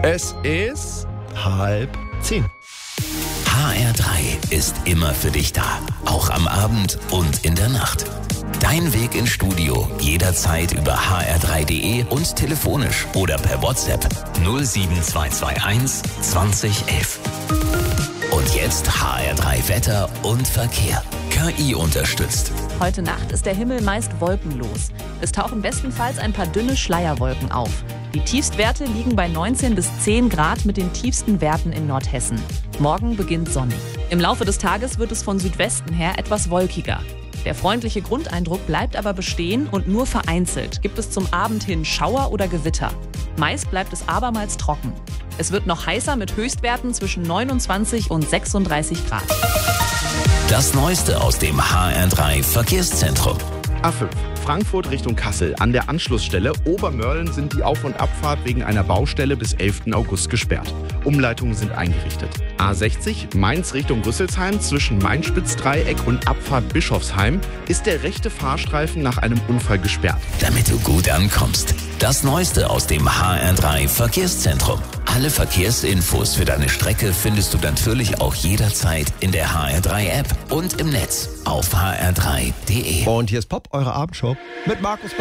Es ist 9:30. HR3 ist immer für dich da, auch am Abend und in der Nacht. Dein Weg ins Studio jederzeit über hr3.de und telefonisch oder per WhatsApp 07221 2011. Und jetzt HR3 Wetter und Verkehr. KI unterstützt. Heute Nacht ist der Himmel meist wolkenlos. Es tauchen bestenfalls ein paar dünne Schleierwolken auf. Die Tiefstwerte liegen bei 19 bis 10 Grad mit den tiefsten Werten in Nordhessen. Morgen beginnt sonnig. Im Laufe des Tages wird es von Südwesten her etwas wolkiger. Der freundliche Grundeindruck bleibt aber bestehen und nur vereinzelt gibt es zum Abend hin Schauer oder Gewitter. Meist bleibt es abermals trocken. Es wird noch heißer mit Höchstwerten zwischen 29 und 36 Grad. Das Neueste aus dem HR3 Verkehrszentrum. A5 Frankfurt Richtung Kassel. An der Anschlussstelle Obermörlen sind die Auf- und Abfahrt wegen einer Baustelle bis 11. August gesperrt. Umleitungen sind eingerichtet. A60 Mainz Richtung Rüsselsheim zwischen Main-Spitz-Dreieck und Abfahrt Bischofsheim ist der rechte Fahrstreifen nach einem Unfall gesperrt. Damit du gut ankommst. Das Neueste aus dem HR3 Verkehrszentrum. Alle Verkehrsinfos für deine Strecke findest du natürlich auch jederzeit in der HR3-App und im Netz auf hr3.de. Und hier ist Pop, eure Abendshow mit Markus